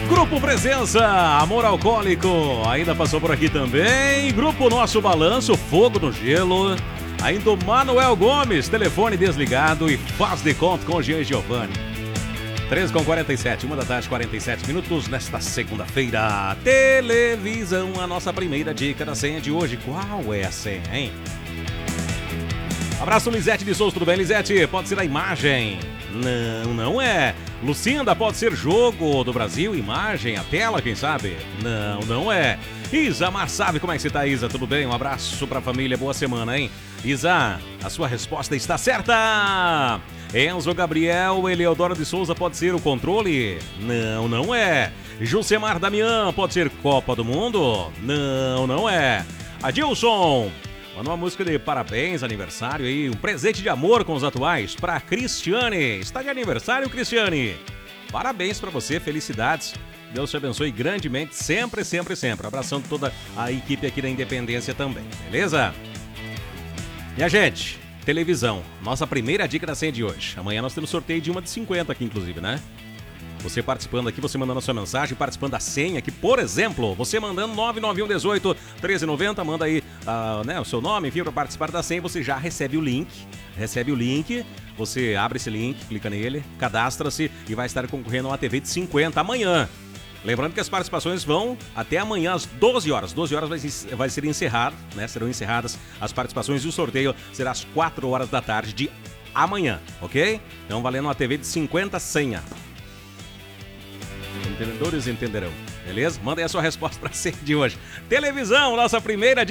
Grupo Presença, Amor Alcoólico, ainda passou por aqui também. Grupo Nosso Balanço, Fogo no Gelo. Ainda o Manuel Gomes, telefone desligado e faz de conta com Jean Giovanni. 13h47, 1h47 nesta segunda-feira. Televisão, a nossa primeira dica da senha de hoje. Qual é a senha, hein? Abraço, Lisete de Souza, tudo bem, Lisete? Pode ser a imagem? Não, não é. Lucinda, pode ser jogo do Brasil, imagem, a tela, quem sabe? Não, não é. Isa Mar, sabe como é que você tá, Isa? Tudo bem? Um abraço pra família, boa semana, hein? Isa, a sua resposta está certa! Enzo Gabriel, Eleodoro de Souza, pode ser o controle? Não, não é. Jusemar Damião, pode ser Copa do Mundo? Não, não é. Adilson, mandou uma música de parabéns, aniversário aí, um presente de amor com os atuais para Cristiane. Está de aniversário, Cristiane? Parabéns para você, felicidades. Deus te abençoe grandemente, sempre, sempre, sempre. Abraçando toda a equipe aqui da Independência também, beleza? Minha gente, televisão, nossa primeira dica da senha de hoje. Amanhã nós temos sorteio de uma de 50 aqui, inclusive, né? Você participando aqui, você mandando a sua mensagem, participando da senha aqui, por exemplo, você mandando 99118-1390, manda aí o seu nome, enfim, para participar da senha, você já recebe o link, você abre esse link, clica nele, cadastra-se e vai estar concorrendo a uma TV de 50 amanhã. Lembrando que as participações vão até amanhã às 12 horas. 12 horas vai ser encerrado, né? Serão encerradas as participações e o sorteio será às 4 horas da tarde de amanhã, ok? Então valendo uma TV de 50 senha. Entendedores entenderão, beleza? Manda aí a sua resposta para a senha de hoje. Televisão, nossa primeira